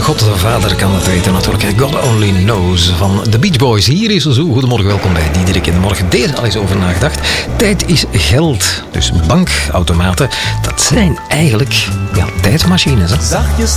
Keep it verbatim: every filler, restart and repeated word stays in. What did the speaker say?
God de Vader kan dat weten natuurlijk. God Only Knows van The Beach Boys. Hier is zo. Goedemorgen, welkom bij Diederik in de Morgen. Deze al eens over nagedacht. Tijd is geld. Dus bankautomaten, dat zijn eigenlijk ja, tijdmachines. Hè?